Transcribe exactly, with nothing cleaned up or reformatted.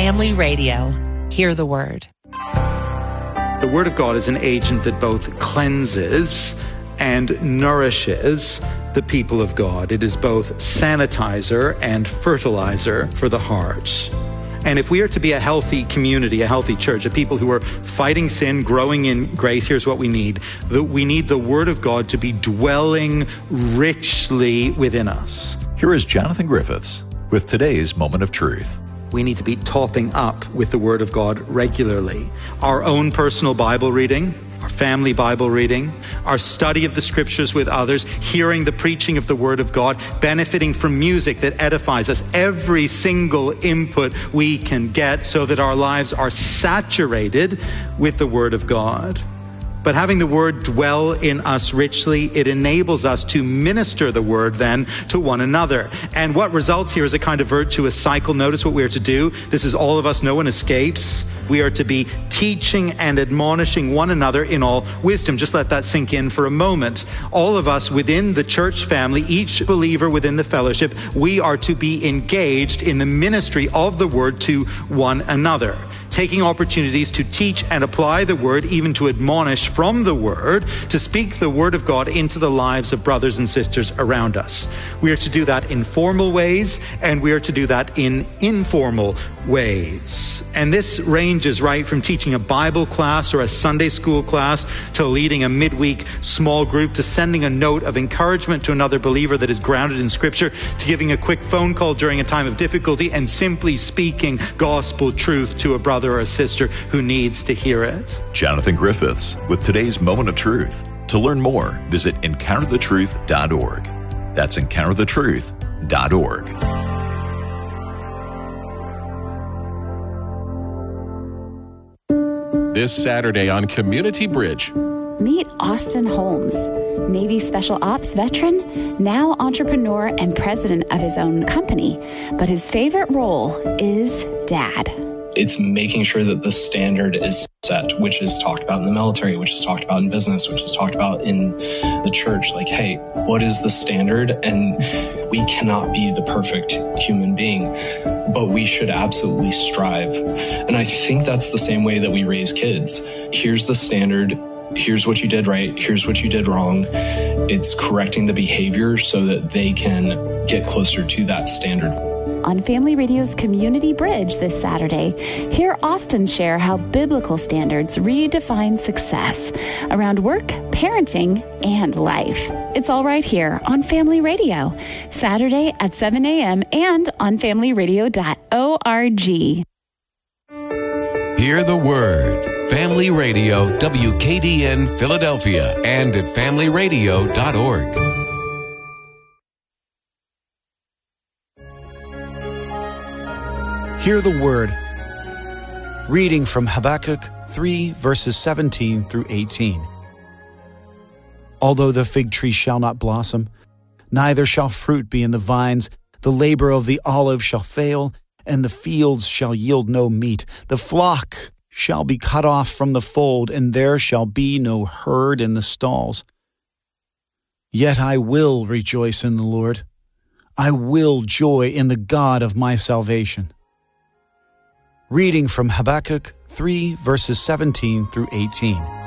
Family Radio. Hear the Word. The Word of God is an agent that both cleanses and nourishes the people of God. It is both sanitizer and fertilizer for the heart. And if we are to be a healthy community, a healthy church, a people who are fighting sin, growing in grace, here's what we need. The, we need the Word of God to be dwelling richly within us. Here is Jonathan Griffiths with today's Moment of Truth. We need to be topping up with the Word of God regularly. Our own personal Bible reading, our family Bible reading, our study of the Scriptures with others, hearing the preaching of the Word of God, benefiting from music that edifies us, every single input we can get so that our lives are saturated with the Word of God. But having the Word dwell in us richly, it enables us to minister the Word then to one another. And what results here is a kind of virtuous cycle. Notice what we are to do. This is all of us. No one escapes. We are to be teaching and admonishing one another in all wisdom. Just let that sink in for a moment. All of us within the church family, each believer within the fellowship, we are to be engaged in the ministry of the Word to one another, taking opportunities to teach and apply the Word, even to admonish from the Word, to speak the Word of God into the lives of brothers and sisters around us. We are to do that in formal ways, and we are to do that in informal ways. And this ranges right from teaching a Bible class or a Sunday school class to leading a midweek small group, to sending a note of encouragement to another believer that is grounded in Scripture, to giving a quick phone call during a time of difficulty, and simply speaking gospel truth to a brother or a sister who needs to hear it. Jonathan Griffiths with today's Moment of Truth. To learn more, visit encounter the truth dot org. That's encounter the truth dot org. This Saturday on Community Bridge. Meet Austin Holmes, Navy Special Ops veteran, now entrepreneur and president of his own company. But his favorite role is dad. It's making sure that the standard is set, which is talked about in the military, which is talked about in business, which is talked about in the church. Like, hey, what is the standard? And we cannot be the perfect human being, but we should absolutely strive. And I think that's the same way that we raise kids. Here's the standard. Here's what you did right. Here's what you did wrong. It's correcting the behavior so that they can get closer to that standard. On Family Radio's Community Bridge this Saturday, hear Austin share how biblical standards redefine success around work, parenting, and life. It's all right here on Family Radio, Saturday at seven a.m. and on family radio dot org. Hear the Word. Family Radio, W K D N Philadelphia, and at family radio dot org. Hear the Word. Reading from Habakkuk three, verses seventeen through eighteen. Although the fig tree shall not blossom, neither shall fruit be in the vines, the labor of the olive shall fail, and the fields shall yield no meat. The flock shall be cut off from the fold, and there shall be no herd in the stalls. Yet I will rejoice in the Lord. I will joy in the God of my salvation. Reading from Habakkuk three, verses seventeen through eighteen.